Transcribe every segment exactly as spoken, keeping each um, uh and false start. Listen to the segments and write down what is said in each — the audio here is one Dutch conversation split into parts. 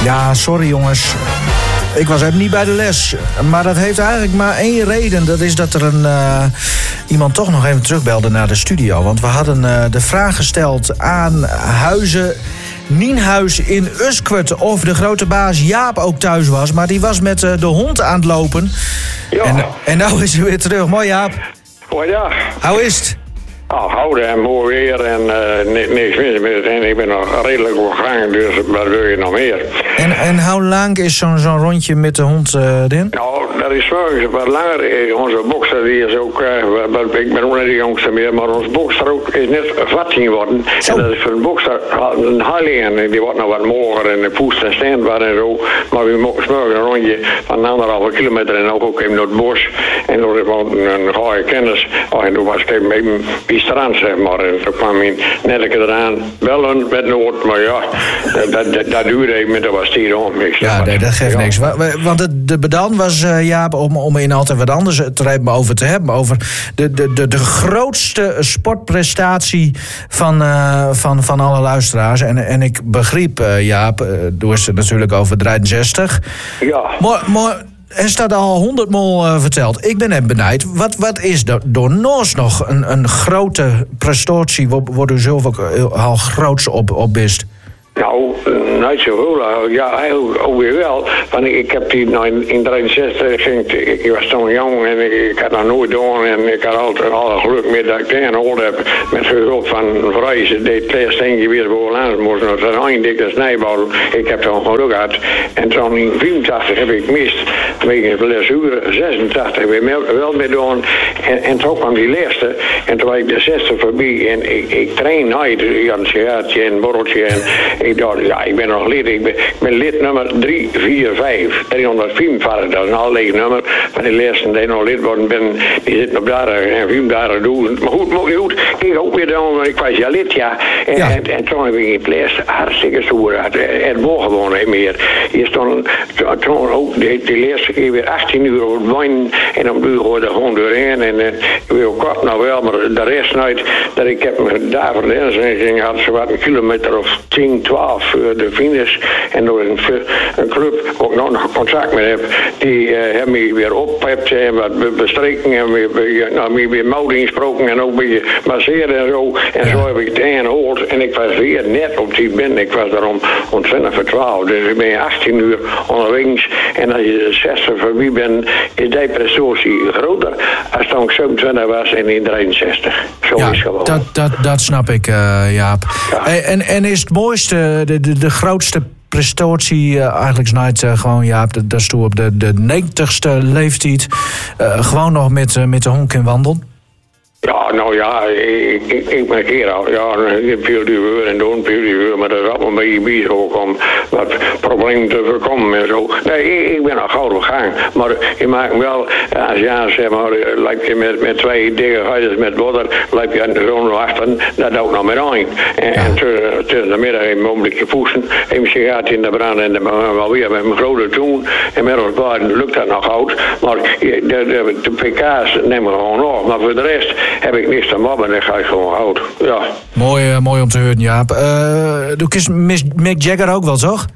Ja, sorry jongens. Ik was even niet bij de les. Maar dat heeft eigenlijk maar één reden. Dat is dat er een uh, iemand toch nog even terugbelde naar de studio. Want we hadden uh, de vraag gesteld aan Huizen Nienhuis in Usquert of de grote baas Jaap ook thuis was. Maar die was met uh, de hond aan het lopen. Ja. En, en nou is hij weer terug. Mooi, Jaap. Goeiedag. Hoe is het? Nou, houden en mooi weer en uh, niks mis met het. En ik ben nog redelijk op gang, dus wat wil je nog meer? En, en hoe lang is zo'n zo'n rondje met de hond uh, erin? Nou, dat is morgens wat langer. Onze bokser die is ook, uh, ik ben ook niet de jongste meer, maar onze bokser ook is net veertien geworden. Zo. En dat is voor een bokser een heiling en die wordt nog wat moger en de poest en standbaar en zo. Maar we mogen morgen een rondje van anderhalve kilometer en ook even naar het bos. En door een goede kennis. Oh, en toen was ik even bij strand, zeg maar. En toen kwam ik net een keer eraan bellen met nood, maar ja, dat, dat, dat duurde even, dat was tien om. Ja, nee, dat geeft ja. niks. Want de, de bedan was, uh, Jaap, om, om in altijd wat anders te over te hebben, over de, de, de, de grootste sportprestatie van, uh, van, van alle luisteraars. En, en ik begreep, uh, Jaap, uh, doe het natuurlijk over drieënzestig. Ja. Maar, maar er staat al honderdmaal uh, verteld. Ik ben even benieuwd. Wat, wat is er door Noors nog een, een grote prestatie waar u zelf ook al groots op, op bist? Nou, niet zoveel. Ja, eigenlijk ook weer wel. Want ik, ik heb die nou in, in drieënzestig ging, ik, ik was toen jong en ik, ik had dat nooit gedaan. En ik had altijd alle geluk mee dat ik tegen gehoord heb. Met hulp van een vrij. Ze deed het eerste ding weer voor langs moest. Dat was een dikke snijbouw. Ik heb toen geluk gehad. En toen in vierentachtig heb ik mist. Wegen de lesuren. zesentachtig heb ik wel mee gedaan. En, en toen kwam die laatste. En toen was ik de zestig voorbij. En ik, ik train nooit. Ik had een sigaartje en een borreltje. En ik dacht, ja, ik ben nog lid. Ik ben, ik ben lid nummer drie vier vijf. driehonderdvierenveertig, dat is een al nummer. Van die laatste die nog lid worden ben, die zitten op daar en vierhonderdduizend. Maar goed, maar goed. Ik ook weer dan, want ik was ja lid, ja. En, ja. en, en toen heb ik in plaats hartstikke stoer. Het, het mocht gewoon niet meer. Je stond toen ook de, de laatste keer weer achttien uur op het wijn. En dan duurde ik er gewoon doorheen. En uh, ik wil kort nou wel, maar de rest nooit. Dat ik heb me daar voor de inzending had ze wat een kilometer of tien, twaalf voor de finish. En door een, een club, waar ik nog nog contact mee heb, die uh, hebben me weer opgepept en wat bestreken en weer, nou, weer mouden insproken en ook weer masseren en zo. En ja. Zo heb ik het een gehoord. En ik was weer net op die binnen. Ik was daarom om twintig voor twaalf. Dus ik ben achttien uur onderwegs. En als je zestig voorbij bent, is die prestatie groter als toen ik zevenentwintig was en in drieënzestig. Zo ja, is het gewoon. Dat, dat, dat snap ik, uh, Jaap. Ja. En, en is het mooiste, de, de, de grootste prestatie uh, eigenlijk snijdt uh, gewoon, Jaap, dat, dat is toe op de, de negentigste leeftijd. Uh, gewoon nog met, uh, met de honk in wandel? Ja, nou ja, ik, ik, ik ben een keer al, ja, een veel uur en doen veel uur, maar dat is allemaal een beetje bezig ook om wat problemen te voorkomen en zo. Nee, ik, ik ben al gauw op gang, maar je maakt wel, als je zeg maar, lijkt je met, met twee dikke huiders met water, lijkt je aan de zon achter, dat ook nog met een. En, ja. en tussen de middag even een ogenblikje poesten, even sigaret in de brand en dan wel weer met mijn grote toen. En met ons beiden lukt dat nog goed, maar de, de, de pk's nemen gewoon op, maar voor de rest heb ik niks te mobben en ga ik gewoon houden. Ja. Mooi, uh, mooi om te horen, Jaap. Uh, doe ik Mick Jagger ook wel, toch?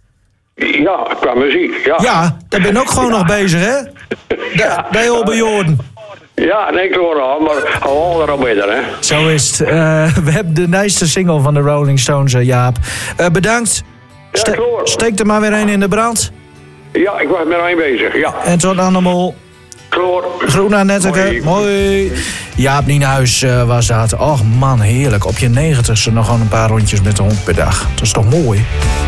Ja, qua muziek, ja. Ja, daar ben ik ook gewoon ja. nog bezig, hè? Ja. De heel bij Jorden. Ja, nee, ik hoor al, maar gewoon erop beter, hè. Zo is het. Uh, we hebben de nieuwste single van de Rolling Stones, uh, Jaap. Uh, bedankt. Ste- ja, kloor. Steek er maar weer een in de brand. Ja, ik was met één bezig, ja. En tot dan allemaal. Groen aan Netteke. Mooi. Jaap Nienhuis uh, was dat. Och man, heerlijk. Op je negentigste nog gewoon een paar rondjes met de hond per dag. Dat is toch mooi?